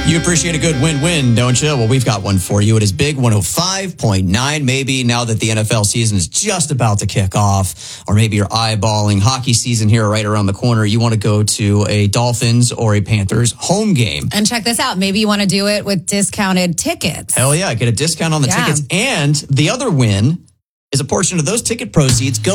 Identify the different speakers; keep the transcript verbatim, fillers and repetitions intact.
Speaker 1: You appreciate a good win-win, don't you? Well, we've got one for you. It is Big one oh five point nine. Maybe now that the N F L season is just about to kick off, or maybe you're eyeballing hockey season here right around the corner, you want to go to a Dolphins or a Panthers home game.
Speaker 2: And check this out. Maybe you want to do it with discounted tickets.
Speaker 1: Hell yeah, get a discount on the
Speaker 2: Yeah.
Speaker 1: tickets. And the other win is a portion of those ticket proceeds go